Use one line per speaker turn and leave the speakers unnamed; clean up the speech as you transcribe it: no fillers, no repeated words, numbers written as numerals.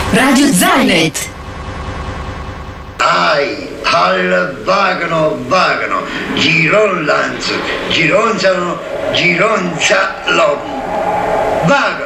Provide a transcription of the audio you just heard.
Radio Zanet.
Ai, al vagano, giron lanzo, gironzano, gironzalom. Vago.